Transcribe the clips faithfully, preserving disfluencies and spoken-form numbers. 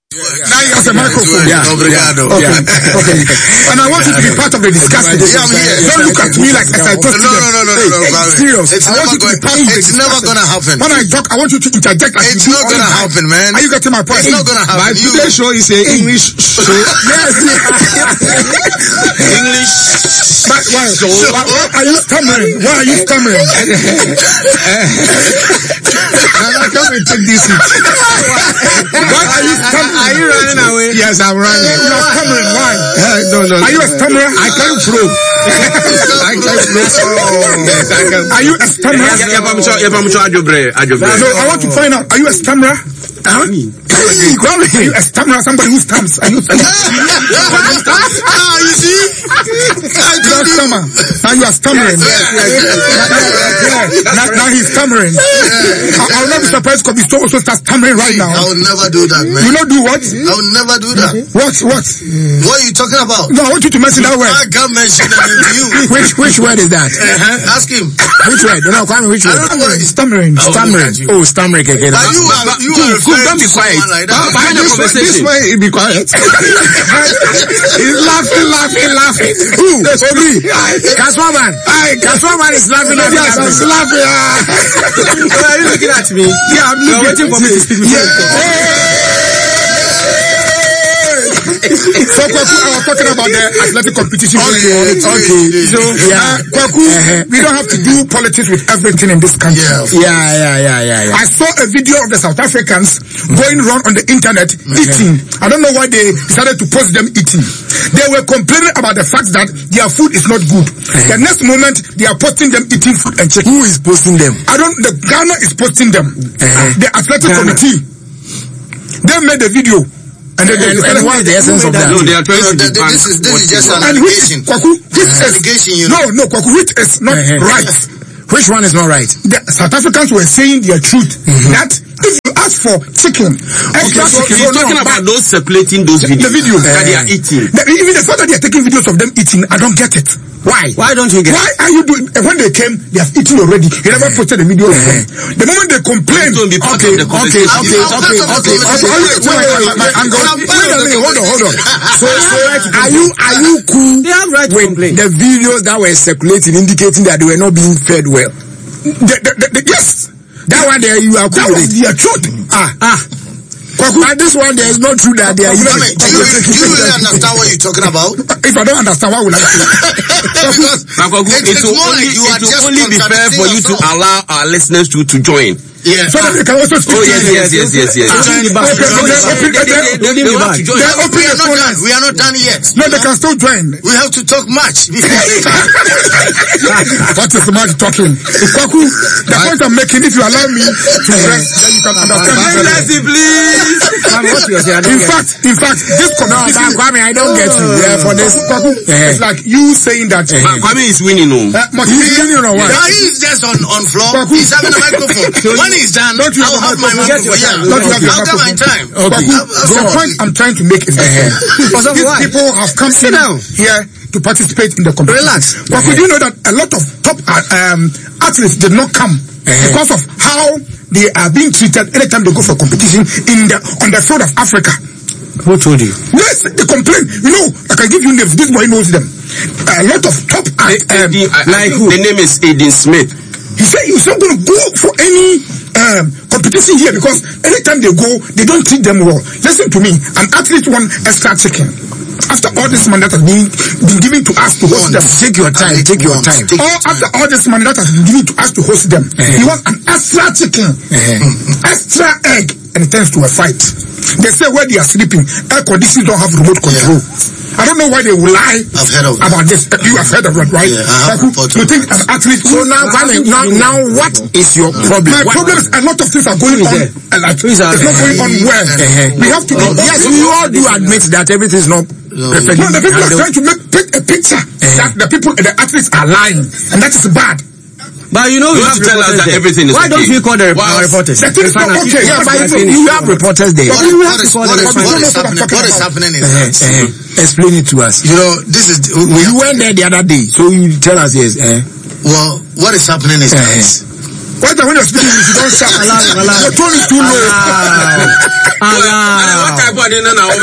Now you have the microphone. Yeah. Obrigado. Okay. Okay. And I want you to be part of the discussion. Yeah, I'm here. Don't look at me like as I talk to No, them. no, no, no, Hey, no, no. hey, serious. It's I never want you to be going. part of the It's never discussion. gonna happen. When I talk, I want you to interject. Like It's you do not all gonna the time. happen, man. Are you getting my point? It's not gonna happen. My You- today's show is a English show. Yes. English. But why? So, why, why are you stammering? Why are you stammering? Now come and take this seat. Why are you stammering? Are you running away? Yes, I'm running. You are stammering. Why? Uh, no, no. Are you a stammerer? I can't prove. I can't prove. Yes, I can. Are you a stammerer? No, I want to find out. Are you a stammerer? Huh? Hey, are you a stammerer? Somebody who stamps. Are you a Ah, you see? You are stammer. Now you are stammering. Yeah. Now, now he's stammering. I, I will not be surprised because he also starts stammering right now. I will never do that, man. You not do what? I will never do that. What? What? What are you talking about? No, I want you to mention that word. I can't mention that to you. Which which word is that? Uh-huh. Ask him. Which word? No, Kwame, which I word? don't know what it is. Stammering. Oh, Stammering. look at you. Oh, stammering again. But you are, you are Cool, referring don't be to quiet. someone like that. Uh, behind the This way, conversation. this way, be quiet. He's laughing, laughing, laughing. Who? Obi. Kaswaman. Kaswaman is laughing at Yes, I'm me. laughing. Are you looking at me? Yeah, I'm You're looking waiting for me to speak before you talk. So, Kwaku, I was talking about the athletic competition. Okay, okay. So, yeah, Kwaku, we don't have to do politics with everything in this country. Yeah. Yeah, yeah, yeah, yeah, yeah. I saw a video of the South Africans going around on the internet eating. I don't know why they decided to post them eating. They were complaining about the fact that their food is not good. The next moment, they are posting them eating food and chicken. Who is posting them? I don't, the Ghana is posting them. The athletic Ghana. committee. They made the video. And, they, they, And, and what is the essence of that? No, they are trying No, to th- th- debunk this is this what is just is an and which, allegation. Kwaku, which is, Allegation, you know. no, no, Kwaku, which is not Uh-huh. right. Which one is not right? The South Africans were saying their truth. That if you ask for chicken, extra so chicken, he's no, talking but about those circulating those videos the video that they are eating. The, even the fact that they are taking videos of them eating, I don't get it. Why? Why don't you get Why are you doing? And when they came, they have eaten already. He never posted the video of them. The moment they complain, Don't be part okay, of the okay, conversation. okay, I'm okay, part of the okay, okay. conversation. Wait, wait, wait, my angle. I'm part Wait a of the minute, hold on, hold on. So, so Are you are you cool They have right to with complain. the videos that were circulating indicating that they were not being fed well? the, the, the, the, yes, That one there you are that cool was with it. their truth. Ah ah. But this one there is not true that they are I eating. mean, do you, do you really understand what you're talking about? If I don't understand, why would I say it? Because Makogu, it- it it's will more only, like you are it will just only be fair for you to contradicting allow our listeners to, to join. Yeah. So that they can also speak Oh, to yes, you. yes, yes, yes, yes. Ah, Open the okay, back. okay, Open the okay, back. open- They- they- they- they- they Open the want back. to join. they We open are the not phone done. lines. We are not done yet. No, they can still join. We have to talk much before they What is much talking? Kwaku, the point I'm making, if you allow me to rest, then you can understand me better. please. Kwame, what you say? I don't In get. fact, in fact, this No, competition, but Kwame, I don't get you. Yeah, for this. Kwaku, Eh. it's like you saying that. Ma- Kwame is winning, oh. Uh, motivation, you know what? Now he's just on, on floor. Kwaku. He's having a microphone. When he's done, Don't you have I'll a have my microphone? Get your microphone. Yeah. time. Don't you have your I'll get my time. Okay. I'll- The I'll- point I'm trying to make is that Because of these why? people have come Sit in down. here to participate in the competition. Relax. But could you know that a lot of top uh, um, athletes did not come because of how they are being treated anytime they go for competition in the on the field of Africa? Who told you? Yes, they complain. You know, I can give you names. This boy knows them. A lot of top uh, um, The, I, I like think who? the name is Aiden Smith. He said he's not going to go for any um, competition here because anytime they go, they don't treat them well. Listen to me. An athlete want extra chicken. After all this money that has been, been given to us to host them. Take your time. Take your time. Take Or your time. after all this money that has been given to us to host them. He wants an extra chicken. Extra egg. And it turns to a fight. They say where they are sleeping, air conditioning don't have remote control. I don't know why they will lie I've heard of that. about this. You have heard of it, right? Yeah, I have Kwaku, reported you think of an athlete... So now, Kwame, now, now, what is your problem? My What- problem is a lot of things are going on. there? And like, Who is it's out not there? going on well. Uh-huh. We have to... Yes, we all do admit that everything is not perfect. No, the people are trying to make paint a picture that the people, the athletes are lying. And that is bad. But you know, we Don't have tell us reporters that there. everything is Why don't okay. we call the Wow. our reporters? The thing is not okay. Yeah, but Yes, you, yes, you yes. have reporters there. What, you what, have to is, call what, them is, and what, find is out. happening, what is happening is that, Uh-huh. Explain it to us. you know, this is, we, You went there the other day, so you tell us, yes. Eh? well, what is happening is that, Why the when you're speaking, you don't shout. Allow, allow. Your tone is too low. Allow. What type Nobody know now.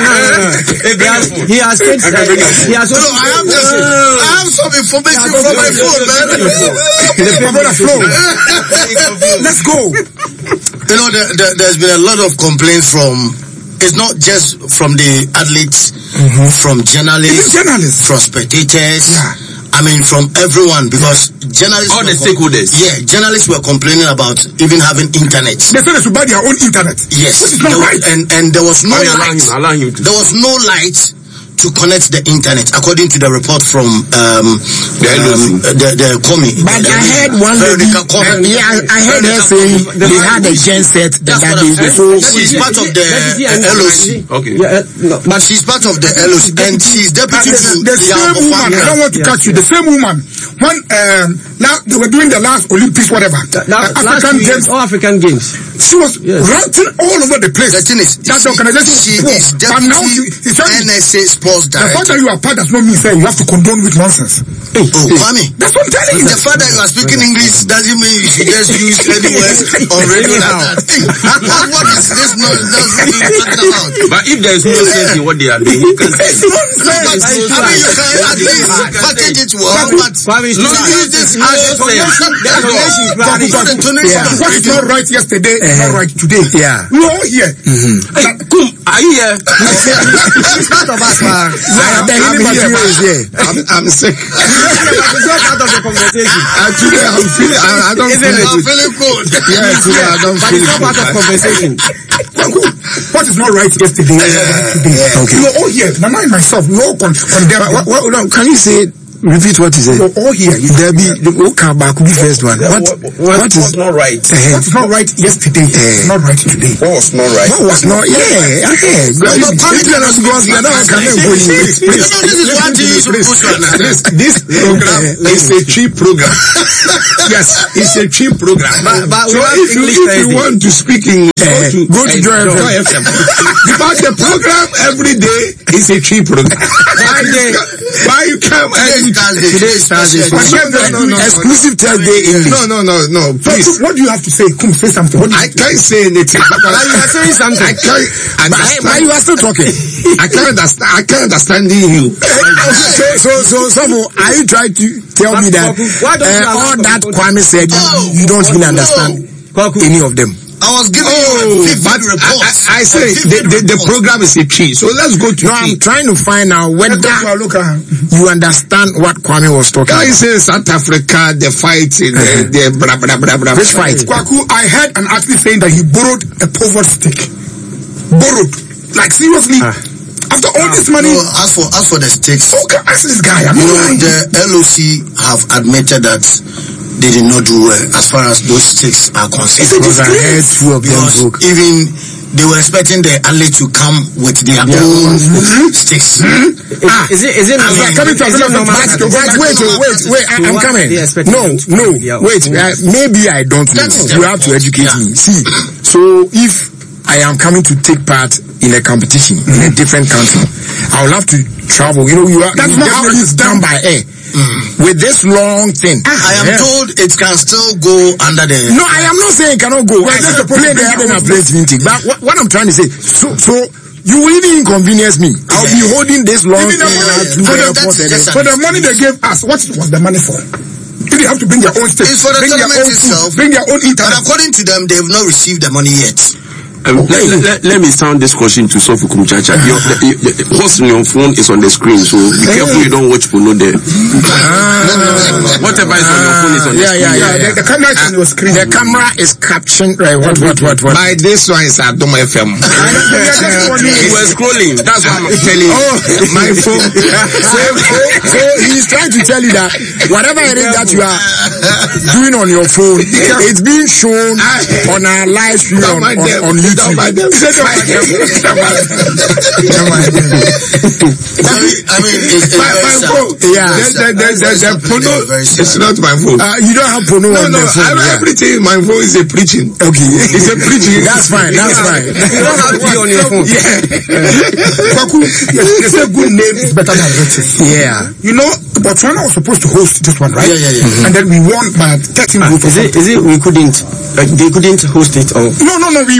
He has, he has, said, uh, he has No, also, I have just, I have some information from my phone, man. Brother Flo, let's go. You know, there, there, there's been a lot of complaints from, it's not just from the athletes, Mm-hmm. from journalists, Even journalists. from spectators. Yeah. I mean, from everyone, because journalists... All the were com- stakeholders. Yeah, journalists were complaining about even having internet. They said they should buy their own internet. Yes. Which is not There was- right. And, and there was no Allow light. him, allow him to. There was no light to connect the internet, according to the report from um, The L O C. um, the, the Comi. But I heard one lady, Veronica Comi. yeah, I, I heard her saying they had a gen set that, That's that what they, I'm they saying. so She's part of the L O C. Okay. yeah, uh, no, But she's part of the L O C, and she's And deputy the, to the same Yao woman, I Fafana. don't want to catch you, the same woman, when um, now they were doing the last Olympics, whatever, that, uh, last African two years, Games, all African Games. she was Yes. ranting all over the place. The thing is, That she, organization she was poor. is But now deputy she, she's trying to, N S A sports the fact director. that you are part does not mean say you have to condone with nonsense. Oh, Kwame. That's what I'm telling you. The fact that you are speaking English doesn't mean you should just use any words on radio like that. Hey, what, what is this nonsense you're talking about? But if there is no sense in what they are doing, you can say. No, but, I mean, you can at least package it well, but Kwame is you too use this No, as yes, a sir. The convention is bad. for the donation of What is radio. not right yesterday is not right today. Yeah. We are all here. Hey, Kum, are you here? Part of us, man. I'm, I'm here, is here. I'm, I'm sick. It's not part of the conversation. Uh, today I'm feeling, I, I don't Isn't feel it? I'm good. feeling good. Yeah, today I don't But feel it's not part of good. conversation. What is not right yesterday is not right today. Okay. We are all here. Nana and myself, we all con- condemn. What, what, no, can you say, repeat what you said? We are all here. You- There be, who come back, who be first one? What, what is, What's not right? uh, What is not right yesterday is not right today. What was not right? what was not, yeah, yeah. but Kwame If you are not because you are not coming for you. You know, this is what you use to push on. This, this program is a cheap program. Yes, it's a cheap program. But- but so we have if you, English if you Thursday. want to speak English, Eh, go to Joy F M. F M. Because the program every day is a cheap program. Why you, why you come Today is every Thursday. Today is Thursday. Special No, edition. no, no, no, no. Exclusive Thursday English. No, no, no, no, So, please. what do you have to say? Come say something. What do you I can't say anything. But you are saying something. I can't But, but understand. you are still talking. I can't understand. I can't understand you. so, so, so, Samu, are you trying to tell me that Why don't you uh, allow all people that to- Kwame said, you, you don't even understand Kwaku. any of them? I was giving you Oh, a vivid but report. I, I, I say A the, vivid the, the report. program is a cheat. So let's go to No, I'm cheat. trying to find out whether Let's go to Aluka. you understand what Kwame was talking Guy about. says South Africa, the fight, the, the blah, blah, blah, blah. Which fight? Kwaku, I heard an athlete saying that he borrowed a pivot stick. Borrowed. Like seriously. After all this money, No, as for as for the stakes, okay, ask this guy. I'm you not know, lying. the L O C have admitted that they did not do well as far as those stakes are concerned. Because I heard two of them Because broke. even they were expecting the athletes to come with their own sticks. Ah, Is it, is it I normal? mean, coming to Is it Agreement normal? back to but back wait, to oh, wait, wait, I, I'm what coming. they expected No, them to no, do, yeah. wait, uh, maybe I don't know. That is You the have to report. educate Yeah. me. See, so if I am coming to take part in a competition in a different country, I will have to travel. You know, you are, That's you not how definitely it's done done. by air. With this long thing. I am Yeah. told it can still go under the. No, I am not saying it cannot go. I just just supposed play to the bring other your own place meeting. But what, what I'm trying to say, so so you will even inconvenience me. I'll be holding this long Even thing the and I'll money, do for the the, airport and that's then- for the money they gave us, what was the money for? If they have to bring their own stick, It's for the bring their tournament own itself. food, bring their own But internet. according to them, they have not received the money yet. Um, let, let, let, let me sound this question to Sofu Kumchacha. Your, the, the, the, what's on your phone is on the screen, so be careful you don't watch porno there. Whatever is on your phone is on the Yeah, screen. yeah, yeah. The, the camera is on your screen. The camera is capturing, right? What, what, what, what? My this one is Adom F M. You were scrolling. That's what I'm telling you. Oh, My phone. so, so, so he's trying to tell you that whatever it is that you are doing on your phone, it's being shown on our live stream on, on, on YouTube. Don't mind them. Don't mind them. Don't mind them. Don't mind them. I mean, I mean it's, it's My, very my sad. phone. Yeah. The, the, the, the, the porno Very sad. is not my phone. Uh, you don't have porno No, on no, the phone. I, Yeah. everything in my phone is a preaching. Okay. It's a preaching. That's fine. That's fine. You don't have to be on your phone. Kwaku, yes, they say good name is better than riches. Yeah. You know, Botswana was supposed to host this one, right? Yeah, yeah, yeah. And then we won by thirteen goals. Is it, is it we couldn't, like, they couldn't host it or? No, no, no. We, No, we because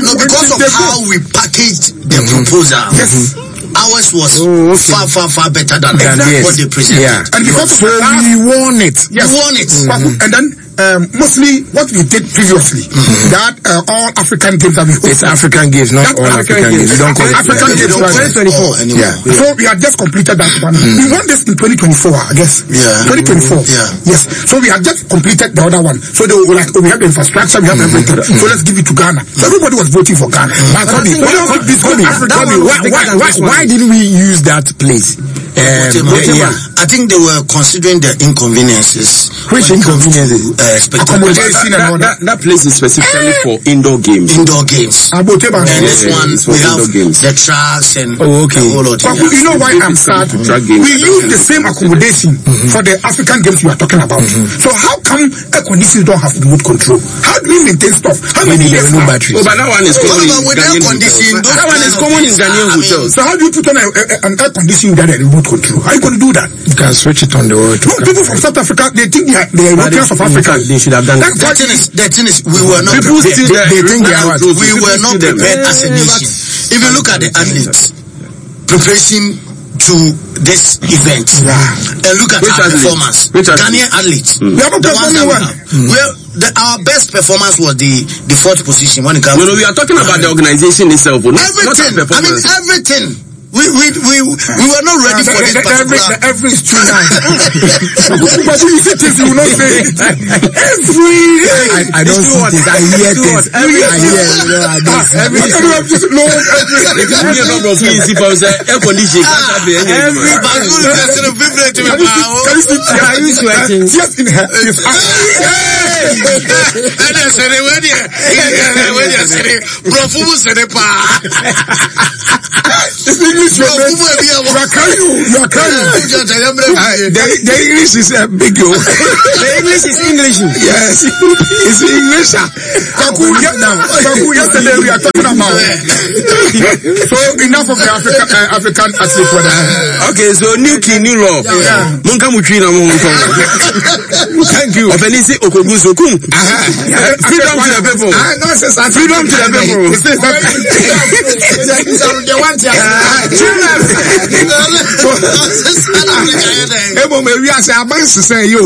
because of how we packaged the proposal. Yes. Ours was Oh, okay. far, far, far better than Yes. what they presented. Yeah. And because of So that, we won it. yes, We won it. Kwaku, and then um, mostly what we did previously, that uh, all African games that we It's African games, not That all African African games. games. You don't call it African African games. games. twenty twenty-four anymore. Yeah. So we had just completed that one. We won this in twenty twenty-four, I guess. Yeah. twenty twenty-four. Yeah. Yes. So we had just completed the other one. So they were like, oh, we have the infrastructure, we have everything. So let's give it to Ghana. So everybody was voting for Ghana. But Kobe, Kobe, Kobe, Kobe, Kobe, why, why, why, why didn't we use that place? Um, Whatever, yeah, whatever. I think they were considering the inconveniences. Which when it comes to, inconveniences? Uh, spectacular Accommodation and all That, that. that place is specifically for indoor games. indoor games. Aboteba. And this Yeah, one, it's for we have indoor games. the tracks and Oh, okay. the whole lot. Kwaku, you know why I'm sad? Track games. We use the same accommodation for the African games we are talking about. So how come air conditioners don't have remote control? How do we maintain stuff? How many Maybe years there are no now? batteries. Oh, but that one is What common in about with air Ghanaian conditioning? hotels. That one is common in Ghanaian I mean, hotels. So how do you put on a, a, an air conditioning without a remote control? How are you going to do that? You can switch it on the wall. No, people from South Africa, they think they are, they are Europeans of Africa. They should have done That's The why thing is, the thing is, we were not People prepared. still they- they think they are what? We were not People still prepared them. as a nation. If you look at the athletes, preparation to this event, and look at Which our athletes? performance, Which athletes? Ghanaian athletes, we are not the ones that performing we well. have. Well, the, our best performance was the the fourth position when it comes No, no, to we are talking about the organization itself, not, not everything. the I mean, performance. everything. We we we we were not ready for this The- the- the- every, particular. the every street now. But you see things you will not say. Every. I, I don't see things. I hear things. I hear. You know, I don't see. Every. Every. Just Lord, every. If you need a number of things, if I was air conditioning, can't be any. Every Bangu is just in a vibrate to me, Can you see? pal. Can you see? Are you sweating? Tears in her. His And I said, when you when you said it, bro, who said it, pa? English, Bro, man. who will be You able are crying. You are crying. The, the English is a big deal. The English is English. Yes, it's English. Kaku, yes, Kaku, yesterday we are talking about. So enough of the African uh, African athlete. Okay, so new key, new law. Munka muchina munka. Thank you. Openisi okoguso kum. Freedom to the people. Ah, nonsense. Freedom to the people. The one Ebo me wi ase aban sesen yo.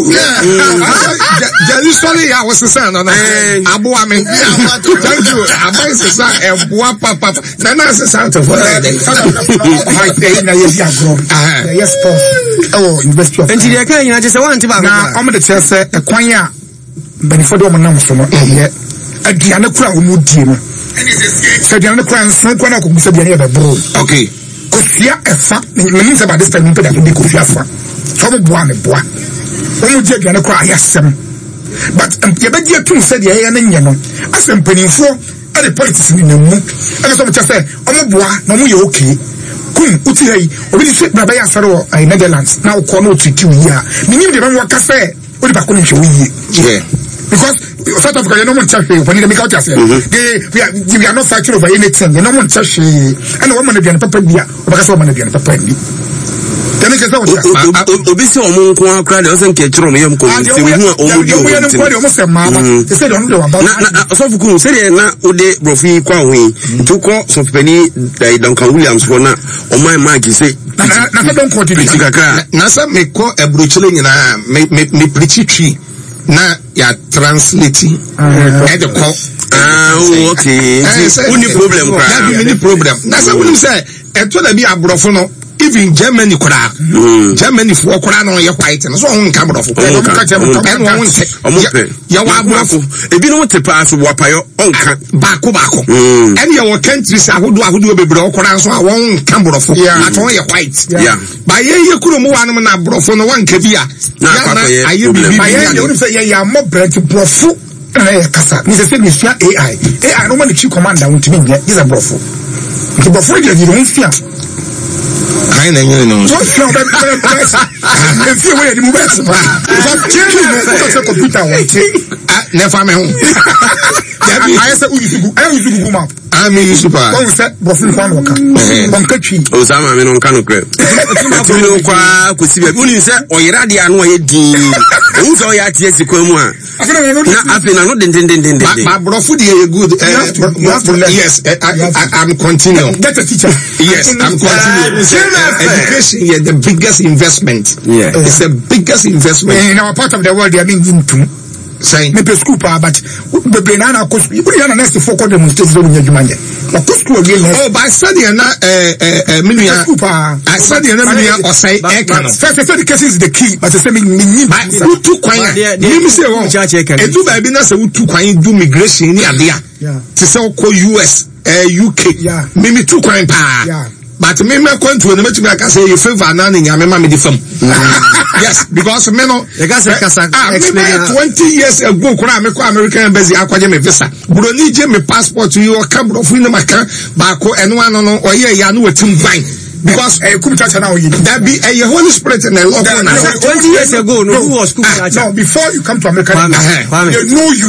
Jali sorry ya was sesen no no. Aboa me. Thank you. Aban sesen eboa papa. Na na sesen to for. My day na yes ya grow. Yes sports. Oh, University of. Nti de kan nyina je se wan ti ba Na omo de tell say ekwan a benefo de omo nam so no eye. Aduane kura omo die no. Sɛ aduane kura nso kɔ na kogu sɛ aduane yɛ bɛboro. Okay. Kofia ɛfa. Menim sɛ ba this time mpɛ da de kofia fa. So ɔmo boa me boa. Ɔmo gye aduane kura ayɛ asɛm. But yɛbɛgye atum sɛ deɛ ɛyɛ no nyɛ no. Asɛ mpanimfoɔ ɛde politics ni na mu. Ɛna sɛ ɔmo kyɛ sɛ ɔmo boa na ɔmo yɛ okay. Kum uti ha yi obi di sɛ braba yɛ asɔre wɔ Netherlands na wokɔ na otriti wo yi a menim deɛ bɛmo wɔka sɛ wode baako no nhwɛ wo yie. Yeah. Because South Africa, you know what church when they make out as they we are we are not fighting over anything. You know what church and one man be an papa dia, because one man be an papa ni. Then you can say what Obi se omo nko akra de o se nke kire omo yam ko se hu omo di omo ti. You almost say mama. They said don't know about. Na na so fuku se de na ode brofi kwa hu to ko so pani Duncan Williams for na o my mark say na na don't continue. Kakra Na sa me ko ebruchile nyina me me me preach tree. Na ya translate e de ko ah okay uni problem kwa na be problem na say we say e to na bi abrofo no even Germany kura Germany fo kura no ye white no so on ka abrofo e no ka che mo e no won se ya wa abrofo ebi no te pa so wapayo onka baako baako and ya wo countries ahodo ahodo bebre okura so a won ka abrofo aton ye white yeah ba ye ye kuro mo wanom na abrofo no wanka bi a na aye bi bi ya you say ya mo branch brofo na ya kasa. Ni say me sua A I. A I no man the chief commander won timi nye is a brofo. The brofo dey dey won fia. I na you know. So fia be be be. E fia we dey move it. Because change no ko computer won. Ah, never me ho. I say we use I use Google map. I mean super. When we say brofo kwan wo ka. On ka twi. o sama me no nka no kre tumi no kwa kwesi bia uni se oyira de ano ye din Who saw ya T S Kwemu? Na afi na no den den den den den. My brother, you good. Yes, I'm continuing. Get a teacher. Yes, I'm continuing. Education is the biggest investment. Yeah, it's the biggest investment in our part of the world. They are being into. Saying maybe school pa but the banana cost you put on next four demonstrations on your jumanya but school again oh by studying na eh eh million school pa I study na million or say e can first the cases is the key but say me me who took kwan me say oh e do ba bi na say who took kwan do migration ni ade a to say ko U S eh U K me me took kwan pa but me me kwento na metumi aka say you favor na na nyame ma me di fam yes because me no you can say kasa explain twenty years ago kura me ko American embassy akwaje me visa broni je me passport you ka bro fu ni maka ba ko eno ano no oye ya no watim ban because eh kum chacha na oyi that be a Holy Spirit and a law twenty years ago no who was kum chacha no before you come to America they know you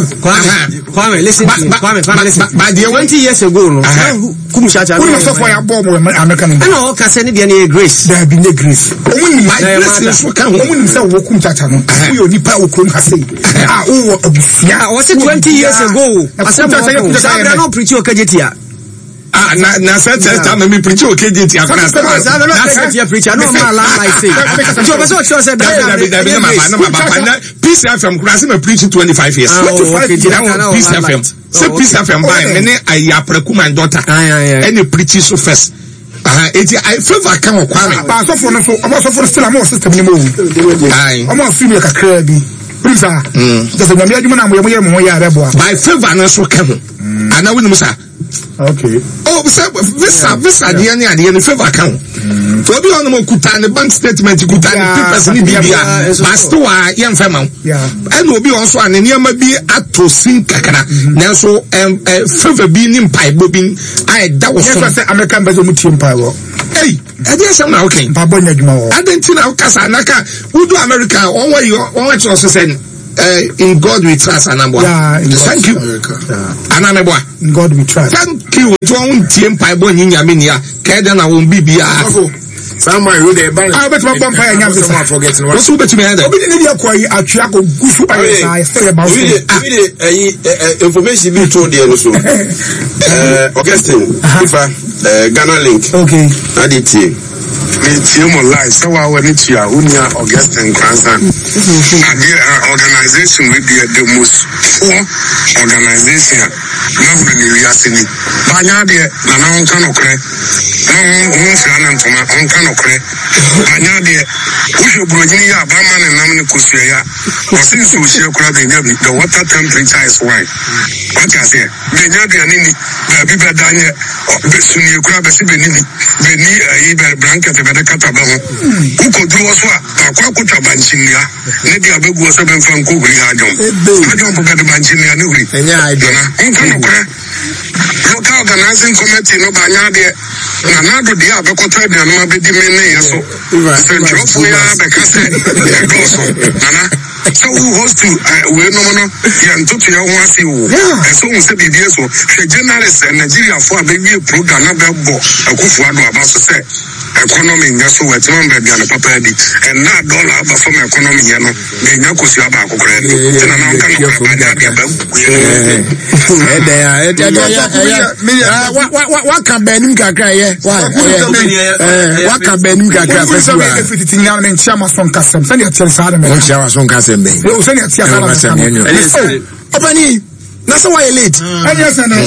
Kwame listen to me Kwame Kwame listen but the twenty years ago no kum chacha no so for your bomb American no ka say ni dia na grace there be no grace omun ni grace so kan omun ni say wo kum chacha no wo ni pa wo krom ha say ah wo abusia was it twenty years ago asem chacha no preach o kajetia ah na na say time me preach o kajetia na say preach no ma la like say so be so sure say that be na ma na peace F M class me preach twenty-five years twenty-five peace F M say peace F M by me ne ayapreku my daughter any preach so first ah eti I favor kan o Kwame ba so for no so o so for still am system ni mo ai o mo fi me kakra bi please ah just na me adwuma na mo ye mo ya rebo by favor no so kan ana woni musa okay oh visa visa dia ni ade ni favor kan to bi on mo kuta ni bank statement kuta ni papers ni bibia master wa ye mfa ma yeah and obi on so an ni ma bi atosin kakara nanso em favor bi ni mpai bo bi ai da wo so say American bezo mu tie mpai wo hey ade say na okay pa bo nya dwuma wo adentina kasa naka udu America on wa yo on wa so say Uh, in God we trust anambo. Yeah, thank you. Yeah. Anambo. In God we trust. Thank you. Tuon tiem pa bo nyinya me nia. Keda na won bibia. Someone who they ban. I bet my vampire nyam this one forgetting what. What's bet me there? Obi ni dia kwa atwa ko gusu ayi sai say about. We the information be told there so. Uh Augustine, Ifa, Ghana link. Okay. Aditi. Me tie mo live so wa we need to unia Augustine Kransan. And organization we be the most poor organization na we we asini. Banya de na na on kan okre. Na on on na ntoma on kan okre. Banya de wo brojini ya ba man na nam ne kosua ya. O sin so hie kura be nya bi the water temperature is why. What you say? Be nya bi ani ni ba bi ba danye be suni kura be si be ni be ni ayi be blanket be de kata ba ho. Uko duro so a akwa kotwa banchinia ne dia be guo so be mfa nko huri ajom. Ajom bo be de banchinia ne huri. Enya ai do na. On kan okre. Local organizing committee no banya de na na do dia be kotwa de no be di me ne yeso. So jofo ya be kase ya goso. Nana so who host to we no no ya ntutu ya ho ase wo. So we say bibie so hwe journalist Nigeria for be wi program na be bo akufu ado abaso say economy nya so we tell be bia no papa di and na dollar ba from economy ya no be nya kosi aba akokore ni na na kan no ba nya bia ba eh eh ya eh ya wa wa wa kan be nim kakra ye wa eh wa kan be nim kakra fa so be fifty nya na ntia ma son kasem sani atia sa da me on tia son kasem be o sani atia sa da Opani that's why you late. And yes, and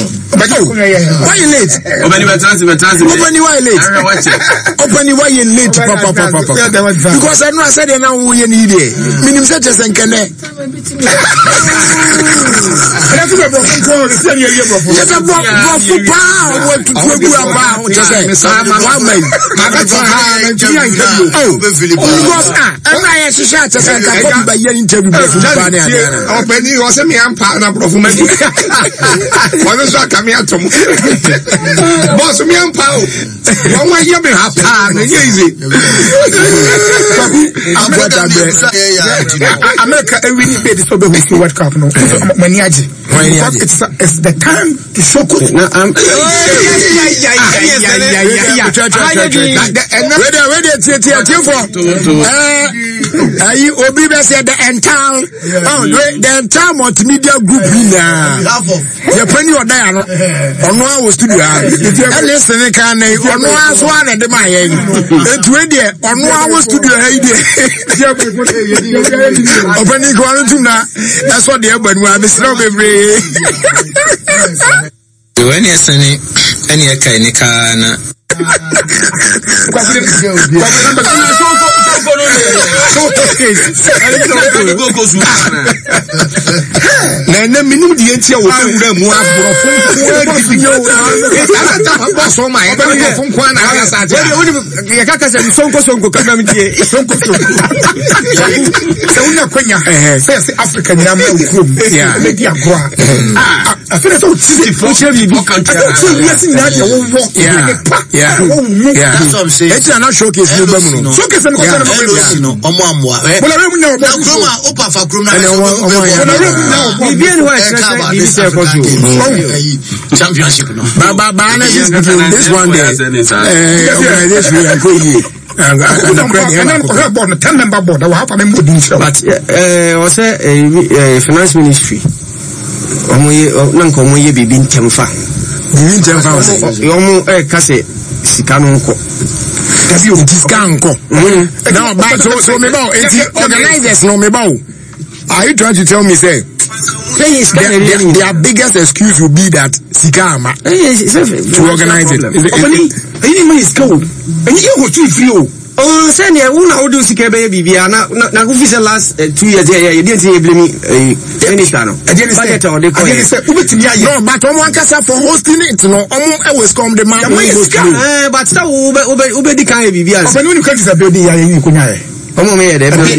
why you late? Open your transit, transit. Open why you late? Open why you late, papa, papa, papa. Because I know I said now we need it. Minim such as and can. That's a broken. Just a broken power. What to do about? Just say, I'm a woman. Oh, because I'm not a shot as I can by your interview. Open you was a me and partner of What is that coming out from? Boss, me and Pau. One way you be happy. Easy. America, every day is over with the World Cup. No, Maniaji. It's it's the time to show. Where where they Ayi obi be say the entire oh the entire multimedia group na. The penny or die no. Ono a studio a. E listen kan na ono a so na de ma yen. Etu e de ono a studio ha ide. Openi ko anu tum na. That's what the ebanu a misra bebre. When you say any kind of car na na minimum di entia wo fe wura mu aborofo so ma e ba ko kwa na aga sa ta ye kaka se sonko sonko kama mtie sonko sonko se unya kwenya se se Africa nyam na ukrom ya medi agora ah afere so tisi fo che bi bi country yes na de wo wo yeah yeah that's what I'm saying it's not showcase no bamu no showcase no ko no omo amwa bola re mu nya omo kroma opa fa kroma na omo bien wa stress bi se ko do championship no ba ba ba na this this one day eh organization we go here and and board ten member board we have a member but eh o say finance ministry omo ye na nko omo ye bibi ntemfa bibi ntemfa o say omo eh kase sika no nko tabi o sika nko now but so so me ba organizers no me ba are you trying to tell me say their, their, their biggest excuse will be that Sikama to organize it. Any money is cold. And you go to free. Oh, send you una odu Sikebe baby. Na na who is the last two years here? You didn't blame me. Any channel. Budget or the no, but one kasa for hosting it. No, I always come the man. But still, ube ube ube di kai baby. But when you come to the building, you kunya. Omo me de be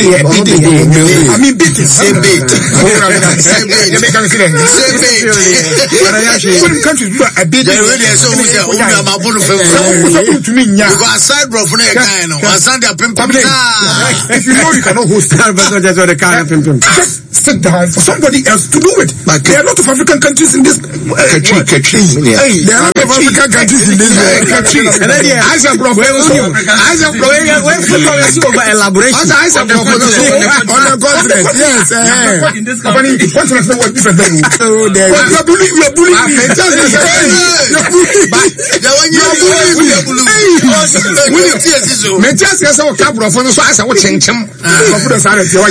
I mean bit same bit same bit you make am say same bit when countries do a bit they really so we say o na ma bonu fe so to me nya because aside bro for na guy no aside their pimp if you know you cannot host that but just the kind of pimp just sit down for somebody else to do it but there are a lot of African countries in this country country hey there are a lot of African countries in this country and then yeah as a bro as a bro we elaboration on the conference yes eh in this company what was the word different then so there you are bullying you are bullying me just but the one you are bullying me we tears is me just say so cabro for so as we chenchem for the sare te wa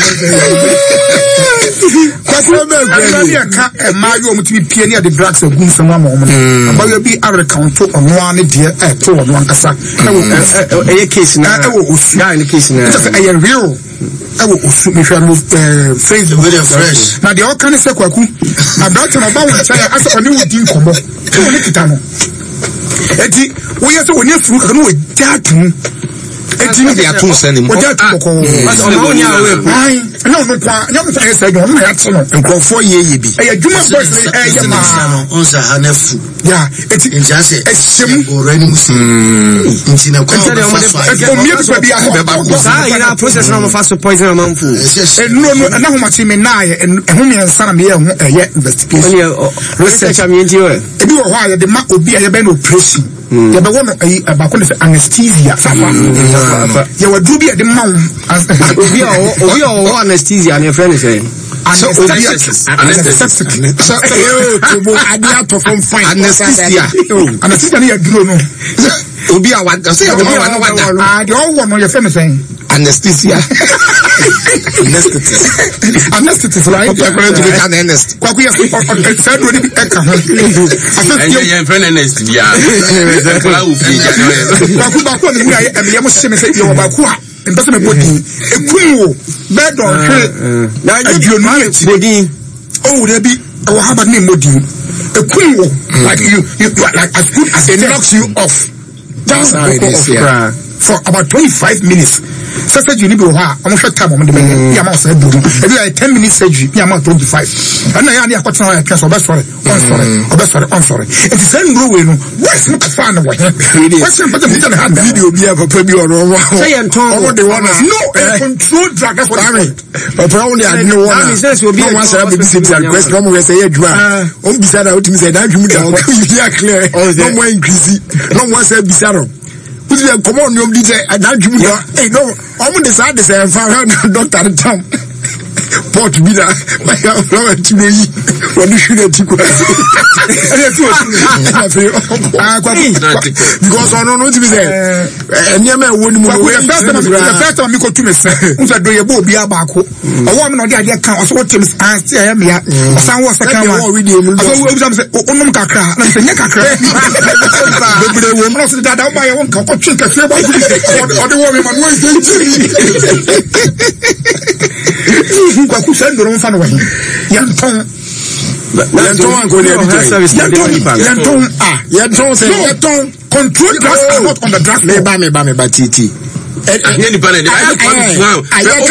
kwakwa me gbe ka e ma yo mutimi pie ne the drugs agum sama ma omo aba yo bi account ono ane de e to ono ankasa e e case na e wo osu na e case na just a real I will me Facebook very fresh now the all kind of say kwaku na that na ba wo chaya asa oni wo din komo e wo nikita no eti wo ye se woni afuru ka no wo jatu eti ni dia tun sani mo jatu ko asa o nya we ai na no kwa nya mo say say no na ya tno nkofo ye ye bi e adwuma boys e ye ma on sa hanefu ya eti njase esem orani musi nti na kwa o mi bi bi a ba ko sa ina process na mo fast poison na manfu e no no na ho ma ti me na ye e ho mi ansa na me ye ho e ye investigation research am yin ti o e bi wo ho a ye de ma obi a ye be no operation ye be wo no e ba ko ne anesthesia safa ye wa du bi e de ma obi a obi a anesthesia na friend say so obi anesthetic so eh to bo adia to from fine anesthesia anesthesia na ye duro no obi a wa say obi a no wa da ah the all one no ye friend say anesthesia anesthetic anesthetic right you are going to be an honest kwaku ye said we be eka ho and your friend anesthesia kwaku ba ko ni ya e me mo se me say yo ba ku a mbese me body ekunwo bed on hwe na aduonu body oh there be o haba ni modi ekunwo like you you like as good as it knocks you off that's how it is yeah. For about twenty-five minutes surgery ni be ho a omo hwe time omo de be ya ma so ebu e be ten minutes surgery ya ma twenty-five and na ya na akwatena ya twa so be sorry on sorry obe sorry on sorry it is send no way no what's not fan of what what's in put the hand video be a papa bi oro oro say en ton omo de one no control drug for that papa only I know one no one say be this request no more say adwa on bisa da otimi say da adwum da o ka bi clear no more increase no more say bisa ro Put your come on, you say, I don't you know. Hey, no, I'm on the side, they say, I'm Doctor Tom. Port Bina, my flower to me. What do you need to go? Because I don't know to be there. And your man wouldn't move away. The first time you go to me, sir, who's a do your boy be a baco. A woman on the idea count, so what Tim's asked, I am here. Some was a camera already. I was saying, oh, no, Kaka, and I said, Yakaka. The woman also that I'll buy a one cup of chicken, or the woman was going to. Kwaku sendo no mfano wahi yanton yanton anko ni yanton yanton ah yanton say yanton control drugs are not on the draft me ba me ba me ba titi eh ni pa na I now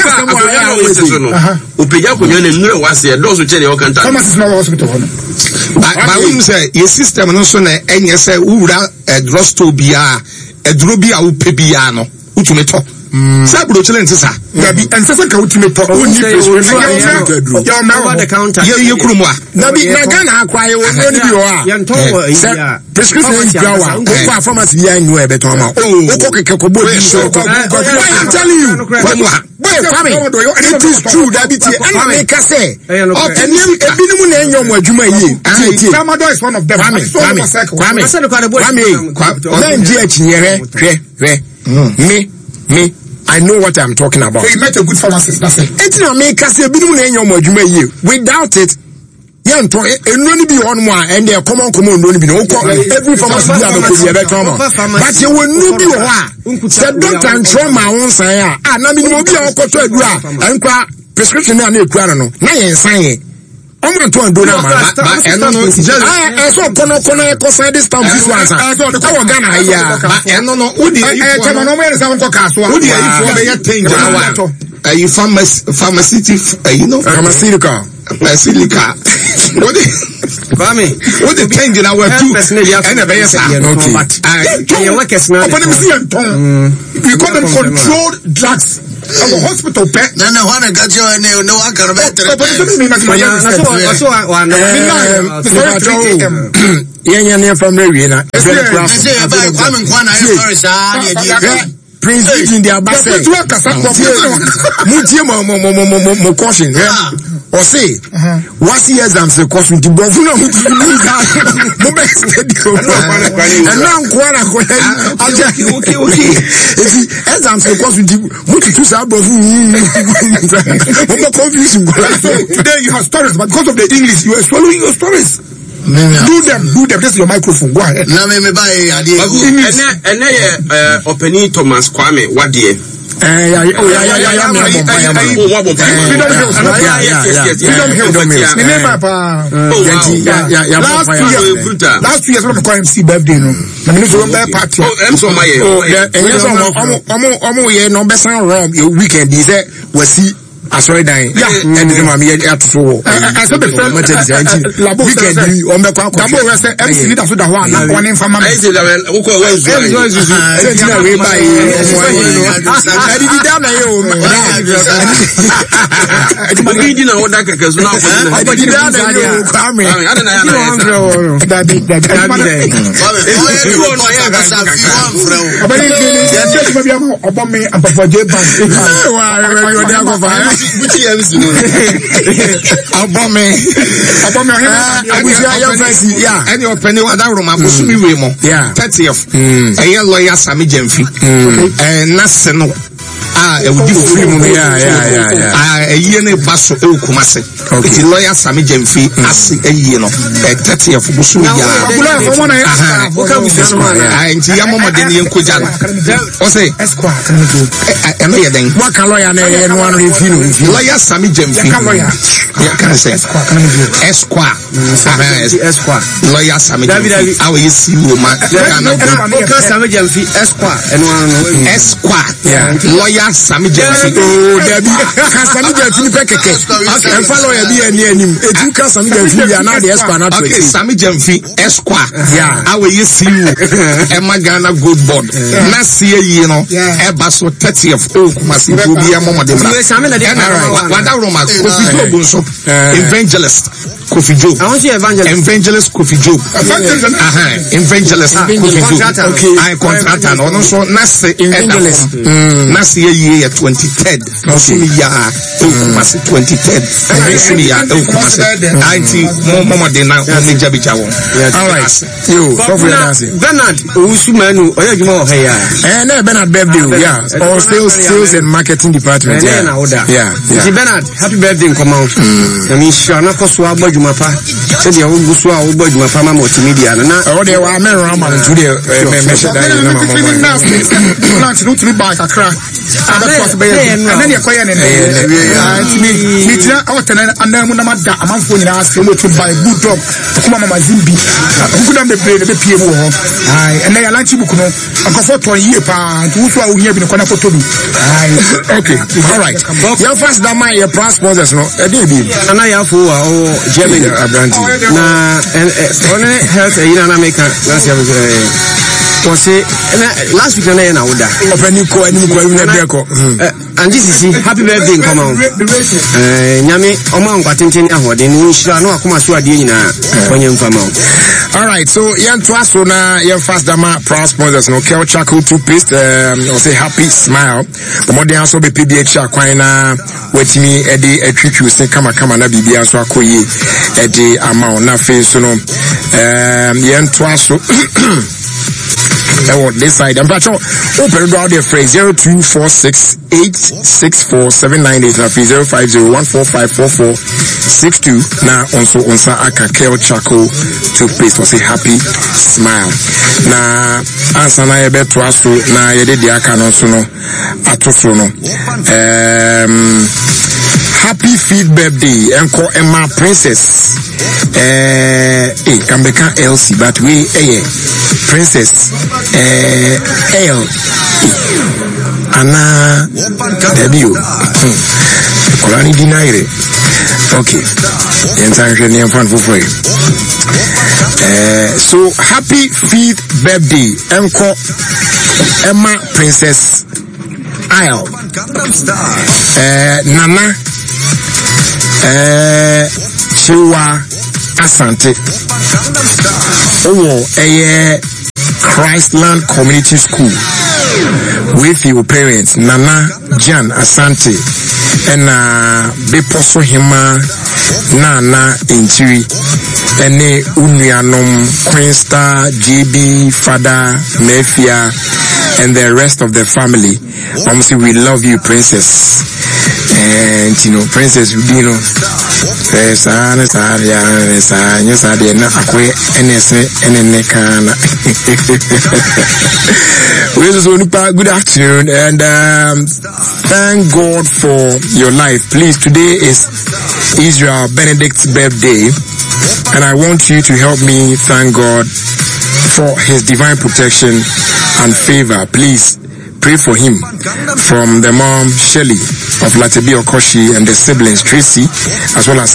opeja ko nyane nure wase do so chene o kanta Thomas is not hospital ba we say your system no so na enye say wura drugstore bia eduro bia wo pe bia no utumi to sa bro chile ntisa na bi ensese ka utime to oni prescription ya ma over the counter ye ye kurumu a na bi na Ghana akwaye oni bi o a yanton wa ya prescription is power go for pharmacy bi anu e beton ma o ko keke ko bo bi so I'm telling you boy family it is true that be tie and make say and ebinumu na enyo mo adwuma yi tie tramadol is one of them family family family na nji achinyere hwe hwe me me I know what I'm talking about. So you met a good pharmacist, that's it. It's not me, because you've been in your module. Without it, yeah, and only be on one, and they are common, common, only be no every pharmacy have a better common. But you will not be one. The doctor and trauma won't say, ah, I mean, will be our control, and prescription and a grano. Now you're saying. I'm going to do that, but I don't know. I saw Kono Kono Kosa this time. This one, I saw the Kono Ghana. Yeah, I don't know. Who did you for? No man is on Kokaso. Who did you for? They get things. Are you pharmaceutical? You know, pharmaceutical. Pharmaceutical. What did? Kwame, what the change in our two? And a better side. Okay. You work as now. But let me see them. We call them controlled drugs. Our hospital pet. No, no, one I got you and no one can better. Yeah, yeah, from the arena. Prince in their back. Mutia mo mo mo mo mo mo caution. Or say, what's the exams the cost with the Bovuna? No best. And now, okay, okay, okay. Exams the cost with the Mutu Sabo. Confusing. Today you have stories, but because of the English, you are swallowing your stories. Do them, do them. This is your microphone. Go ahead. Now, me buy idea. And then, Opening Thomas Kwame, what dear? Eh, yeah, oh, yeah, yeah, yeah, yeah, yeah, yeah, yeah, last two years, last two years, I'm going to see birthday, no. I'm going to go back party. Oh, I'm so my, oh, and yes, I'm, I'm, I'm, I'm, yeah, no, best on wrong. Your weekend is that we see. I saw it dying. Yeah, and then I'm here to show. I saw the film. We can do on the clock. I'm going to say, I'm seeing that with the one. I'm going from my eyes. I'm going to way by you. I did it down here. I'm reading all that because now I did it down here. I don't know. That big, that big. About me, I'm for J Ban. Which years? Abome, Abome, yeah, and your penny was that room. I'm assuming we more, yeah, thirtieth. A year lawyer, Sammy Jemfi, and Nassano. Ah, it would be free moon. Yeah, yeah, yeah, yeah. Ah, a year in Basso, Kumase. Okay, lawyer Sammy Jemfi, as a year, a thirty of Busumi. I ain't Yamama Denian Kujan. Or say, Esquire, and then what can lawyer and one review? Lawyer Sammy Jemfi, lawyer. Can I say Esquire? Esquire, lawyer Sammy. How you see woman? Sammy Jemfi, Esquire, and one Esquire, yeah, lawyer. ka Sami Jemfi. Oh, there be ka Sami Jemfi ni pe keke. Okay, and follow ya be any anim. E tu ka Sami Jemfi ya na the Esquire na twenty. Okay, Sami Jemfi Esquire. Yeah. Awe ye see you. Emma Ghana Gold Board. Na see ye no. E ba so thirtieth o Kumasi obi amoma de bra. Wada Roma Kofi Job nso. Evangelist Kofi Job. I want you evangelist. Evangelist Kofi Job. Aha, evangelist Kofi Job. Okay. I contractor no no so na say evangelist. Na say ye twenty-third. No see me ya o Kumasi twenty-third. Na see me ya o Kumasi. ninety mama de na o me jabija won. All right. Yo, so for dancing. Bernard Usumanu oya juma o heya. Eh na Bernard birthday, yeah. Or sales sales and marketing department. Yeah. Yeah. Yeah. Bernard, happy birthday come out. I mean sure na koso agba juma pa. Say dey ogu so a ogba juma pa ma multimedia na. Oh dey wa me ran man to dey me share that na mama. Plant no to back akra. Ada possible. And then you koye ne. Me me tira out na anam na mada amanfo nyina ask mo to buy good dog. Kuma mama Zimbi. Ku dem dey play dey pie wo ho. Ai and then ya lunch book no. Akofo ton yie pa. Tu so a wo hia bi no kona foto bi. Ai okay. All right. Your first dama your press sponsors no. E dey bi. Ana ya fo wa o Germany Abranti. Na on health e na America na se was say last week na na oda. Openi ko ani ko ani na ko. And this is happy birthday come on. Eh nyame o ma nkwa tenten ahode ni nhira no akoma so ade nyina onye mfama. All right, so yan to aso na yan fast dama proud sponsors no Kel Charcoal toothpaste um or say happy smile. Omo dey aso be P D H akwan na wetimi e dey atwitwu se kama kama na bibia so akoye e dey ama na face so no um yan to aso oh, this side. I'm not sure. Open it out there phrase zero two four six eight six four seven nine eight zero five zero one four five four four six two. Now also on sa aka Kel Charcoal toothpaste or say happy smile. Na answer na yebe to aso na yede di aka no so no atoso no. Um happy feed birthday enko Emma Princess. Eh eh Kambeka L C but we eh Princess eh L Anna debut Kolani dinaire. Okay. Ensanjeni enfant for free. Eh so happy fifth birthday enko Emma Princess Isle. Eh Nana eh Chiwa Asante. Oh, eh Christland Community School with your parents Nana Jan Asante and uh Beposo Hima Nana Inchiri ene Unyanom Queen Star J B Father Mefia and the rest of the family. Mom say we love you, Princess. And you know, Princess, you know, yes, I understand. Yes, I yes, I did not acquire any any kind. Good afternoon, and um, thank God for your life. Please, today is Israel Benedict's birthday, and I want you to help me thank God for His divine protection and favor. Please pray for him. From the mom Shelley of Latebi Okoshi and the siblings Tracy, as well as